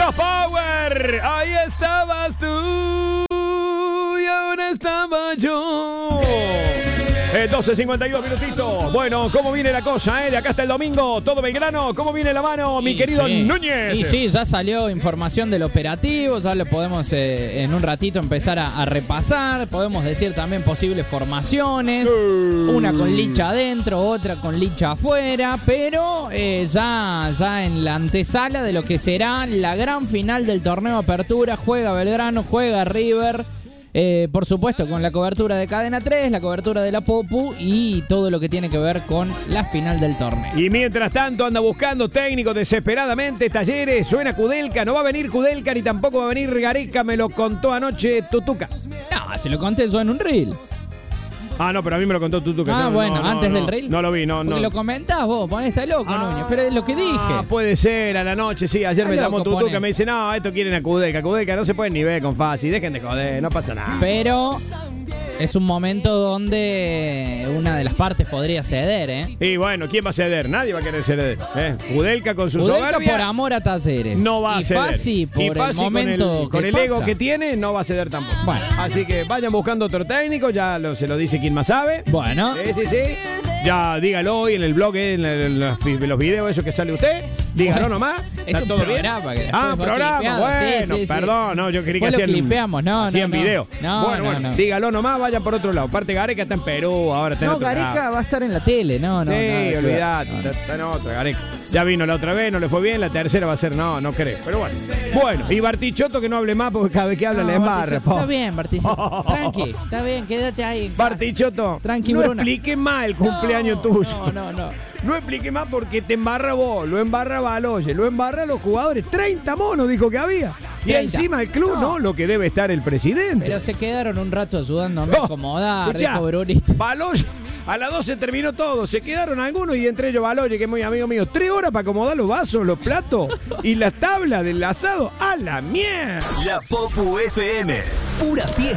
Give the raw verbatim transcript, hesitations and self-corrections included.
Soft Power. Ahí estabas tú y ahora estaba yo. Eh, doce cincuenta y dos minutitos. Bueno, ¿cómo viene la cosa, eh? De acá hasta el domingo, todo Belgrano. ¿Cómo viene la mano, mi y querido sí. Núñez? Y sí, ya salió información del operativo, ya lo podemos eh, en un ratito empezar a, a repasar. Podemos decir también posibles formaciones, Uh. una con Licha adentro, otra con Licha afuera, pero eh, ya, ya en la antesala de lo que será la gran final del torneo Apertura. Juega Belgrano, juega River. Eh, por supuesto, con la cobertura de Cadena tres, la cobertura de la Popu y todo lo que tiene que ver con la final del torneo. Y mientras tanto anda buscando técnicos desesperadamente. Talleres, suena Kudelka, no va a venir Kudelka ni tampoco va a venir Gareca, me lo contó anoche Tutuca. No, se lo conté yo en un reel. Ah, no, pero a mí me lo contó Tutuca. Ah, no, bueno, no, no, antes no, del reel. No lo vi, no, Porque no. lo comentás vos, ponés, está loco, Ah, Núñez, pero es lo que dije. Ah, puede ser, a la noche, sí. Ayer Está me llamó loco, Tutuca, pone. me dice, no, esto quieren a Kudelka. Kudelka no se puede ni ver con fácil, dejen de joder, no pasa nada. Pero es un momento donde una de las partes podría ceder, ¿eh? Y bueno, ¿quién va a ceder? Nadie va a querer ceder. ¿eh? Kudelka con su Kudelka soberbia por amor a Talleres. no va a y ceder. Fassi por y Fassi el momento con el, con que el ego pasa. que tiene no va a ceder tampoco. Bueno. Así que vayan buscando otro técnico, ya lo, se lo dice quien más sabe. Bueno. Sí, sí, sí. Ya dígalo hoy en el blog, eh, en, el- en los, fi- los videos esos que sale usted. Dígalo Bueno, nomás. es ¿Está un todo programa que bien? después Ah, un va programa. clipeado. Bueno, Sí, sí, sí. perdón, no, yo quería que Después lo hacían, clipeamos, no, hacían no, no. video. No, bueno, no, bueno, no. dígalo nomás, vayan por otro lado. Aparte Gareca está en Perú, ahora está en No, otro lado. Gareca va a estar en la tele, no, no. Sí, nada que ver. olvidate, No, no. está, está en otra, Gareca. Ya vino la otra vez, no le fue bien, la tercera va a ser, no, no creo. Pero bueno. Bueno, y Bartichotto que no hable más porque cada vez que habla No, le embarra. Bartichotto, po. Está bien, Bartichotto. Tranqui, está bien, quédate ahí. Bartichotto, Tranqui, no Bruna. explique más el cumpleaños No, tuyo. No, no, no. No explique más porque te embarra vos, lo embarra Baloye, lo embarra los jugadores. treinta monos dijo que había. Y treinta. encima el club, no. No. lo que debe estar el presidente. Pero se quedaron un rato ayudándome No, a acomodar, escuchá, dijo Brunito. Baloye, a las doce terminó todo. Se quedaron algunos y entre ellos Baloye, que es muy amigo mío. Tres horas para acomodar los vasos, los platos y las tablas del asado. ¡A la mierda! La Popu F M, pura fiesta.